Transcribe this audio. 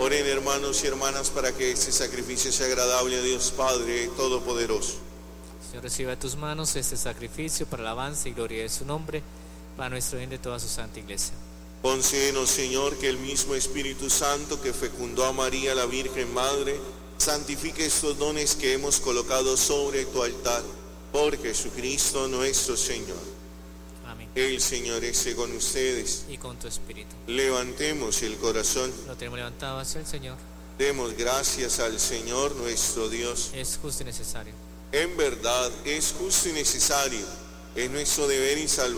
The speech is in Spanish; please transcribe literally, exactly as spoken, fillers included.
Oren, hermanos y hermanas, para que este sacrificio sea agradable a Dios Padre Todopoderoso. Señor, reciba de tus manos este sacrificio para alabanza y gloria de su nombre, para nuestro bien de toda su santa iglesia. Concédenos, Señor, que el mismo Espíritu Santo que fecundó a María, la Virgen Madre, santifique estos dones que hemos colocado sobre tu altar, por Jesucristo nuestro Señor. Amén. El Señor esté con ustedes. Y con tu espíritu. Levantemos el corazón. Lo tenemos levantado hacia el Señor. Demos gracias al Señor nuestro Dios. Es justo y necesario. En verdad es justo y necesario, es nuestro deber y salvación